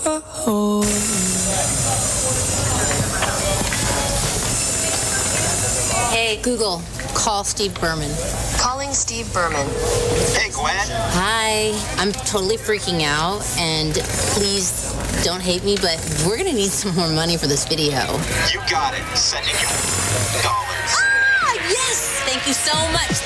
Hey, Google, call Steve Berman. Calling Steve Berman. Hey, Gwen. Hi, I'm totally freaking out, and please don't hate me, but we're gonna need some more money for this video. You got it. Sending you dollars. Ah, yes! Thank you so much.